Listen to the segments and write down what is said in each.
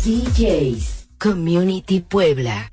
DJs Community Puebla.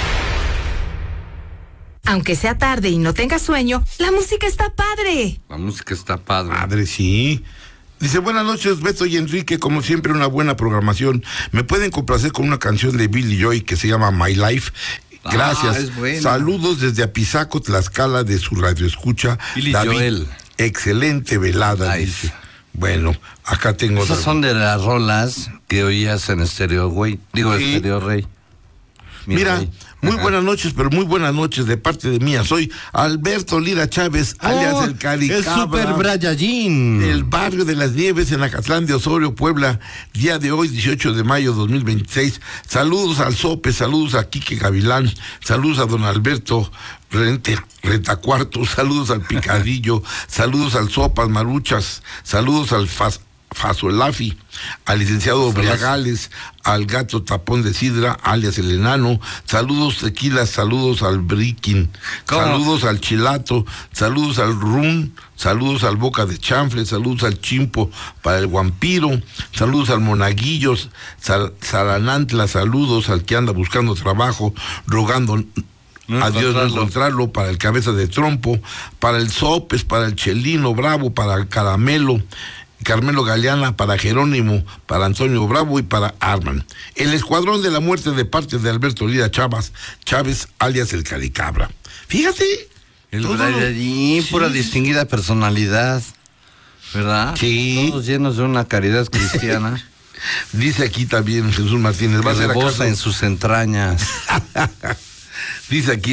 Aunque sea tarde y no tengas sueño, la música está padre. La música está padre. Padre, sí. Dice, buenas noches, Beto y Enrique, como siempre una buena programación. ¿Me pueden complacer con una canción de Billy Joy que se llama My Life? Gracias. Es buena. Saludos desde Apizaco, Tlaxcala, de su radioescucha. Billy David. Joel. Excelente velada, Nice. dice. Bueno, acá tengo... Esas son de las rolas que oías en Estéreo Güey. Digo, Sí. Estéreo Rey. Mi Mira, rey. muy buenas noches, pero muy buenas noches de parte de mía. Soy Alberto Lira Chávez, alias el Caricabra. El Super Brayallín. El barrio de las Nieves en Acatlán de Osorio, Puebla, día de hoy, 18 de mayo 2026. Saludos al Sope, saludos a Quique Gavilán, saludos a don Alberto Rentacuarto, saludos al Picadillo, saludos al Sopas Maruchas, saludos al Fazuelafi, al licenciado Briagales, al Gato Tapón de Sidra, alias el Enano, saludos Tequilas, saludos al Briquín, saludos al Chilato, saludos al Run, saludos al Boca de Chanfle, saludos al Chimpo para el Vampiro, saludos al Monaguillos, Salanantla, saludos al que anda buscando trabajo, rogando a Dios no encontrarlo, para el Cabeza de Trompo, para el Sopes, para el Chelino Bravo, para el Carmelo Galeana, para Jerónimo, para Antonio Bravo y para Arman. El Escuadrón de la Muerte de parte de Alberto Lira Chávez, alias el Caricabra. Fíjate. El Brayallín, pura distinguida personalidad, ¿verdad? Sí. Todos llenos de una caridad cristiana. Dice aquí también Jesús Martínez. Que rebosa en sus entrañas. Dice aquí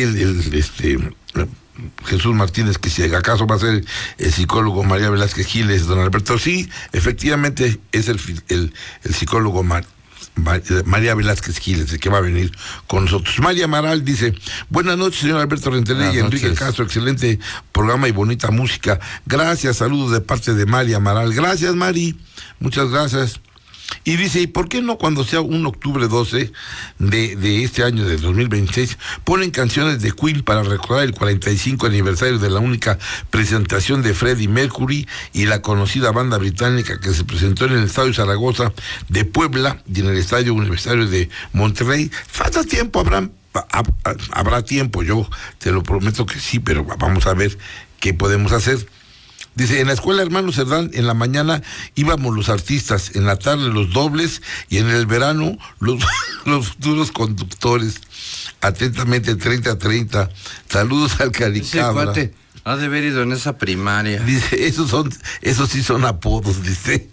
Jesús Martínez que si acaso va a ser el psicólogo María Velázquez Giles, don Alberto. Sí, efectivamente es el psicólogo María Velázquez Giles, el que va a venir con nosotros. María Amaral dice, buenas noches, señor Alberto Rentería y Enrique Castro, excelente programa y bonita música. Gracias, saludos de parte de María Amaral. Gracias, Mari, muchas gracias. Y dice, ¿y por qué no cuando sea un octubre 12 de este año de 2026 ponen canciones de Queen para recordar el 45 aniversario de la única presentación de Freddie Mercury y la conocida banda británica que se presentó en el Estadio Zaragoza de Puebla y en el Estadio Universitario de Monterrey? Falta tiempo, habrá tiempo, yo te lo prometo que sí, pero vamos a ver qué podemos hacer. Dice, en la escuela Hermano Cerdán, en la mañana íbamos los artistas, en la tarde los dobles y en el verano los futuros conductores. Atentamente, 30-30. Saludos al Caricabra. Sí, cuate, ha de haber ido en esa primaria. Dice, esos sí son apodos, dice.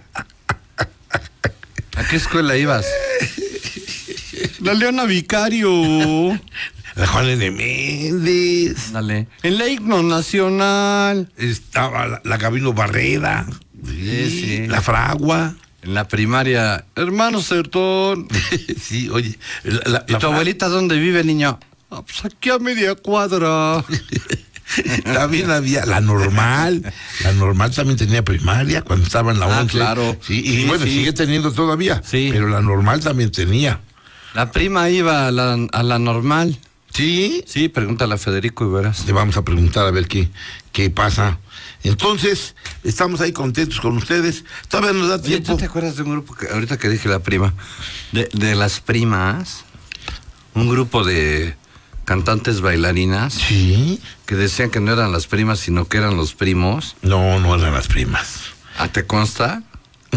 ¿A qué escuela ibas? La Leona Vicario. La Juan N. Méndez. Dale. En la Himno Nacional. Estaba la Gabino Barrera. Sí. La Fragua. En la primaria, hermano Sertón. Sí, oye. ¿Y tu abuelita dónde vive, niño? Pues aquí a media cuadra. También había la Normal. La Normal también tenía primaria cuando estaba en la 11. Claro. Sí, y sí, bueno, sí. Sigue teniendo todavía. Sí. Pero la Normal también tenía. La prima iba a la Normal. ¿Sí? Sí, pregúntale a Federico y verás. Le vamos a preguntar a ver qué pasa. Entonces, estamos ahí contentos con ustedes. Todavía nos da tiempo. ¿Tú te acuerdas de un grupo que ahorita que dije la prima? De las primas. Un grupo de cantantes bailarinas. Sí. Que decían que no eran las primas, sino que eran los primos. No, no eran las primas. ¿Te consta?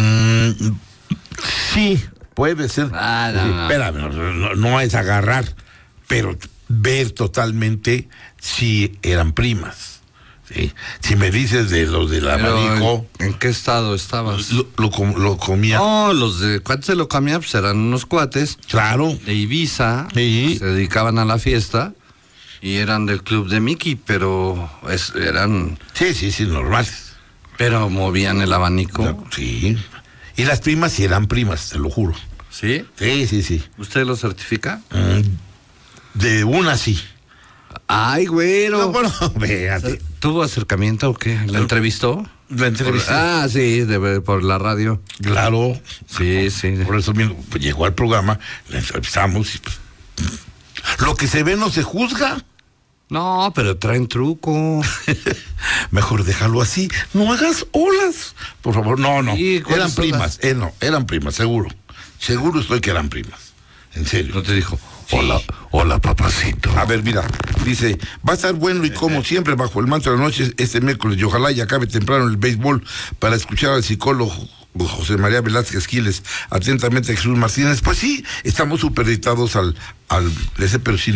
Sí, puede ser. No. Espérame, no es agarrar, pero ver totalmente si eran primas. ¿Sí? Si me dices de los del abanico. ¿En qué estado estabas? Lo comía. No, los de cuates de lo comía, pues eran unos cuates. Claro. De Ibiza. Sí. Se dedicaban a la fiesta. Y eran del club de Mickey, pero eran... Sí, normal. Pero movían el abanico. Sí. Y las primas sí eran primas, te lo juro. ¿Sí? Sí. ¿Usted lo certifica? De una sí. Ay, güero. No, bueno, véate. ¿Tuvo acercamiento o qué? ¿La entrevistó? La entrevista. Sí, por la radio. Claro. Sí. Por eso mismo, pues, llegó al programa, la entrevistamos y pues, lo que se ve no se juzga. No, pero traen truco. Mejor déjalo así. No hagas olas. Por favor, no. Sí, eran primas. No, eran primas, seguro. Seguro estoy que eran primas. En serio. No te dijo, Hola, papacito. A ver, mira, dice, va a estar bueno y como siempre bajo el manto de la noche este miércoles y ojalá ya acabe temprano el béisbol para escuchar al psicólogo José María Velázquez Giles. Atentamente, Jesús Martínez. Pues sí, estamos supeditados al ese, pero si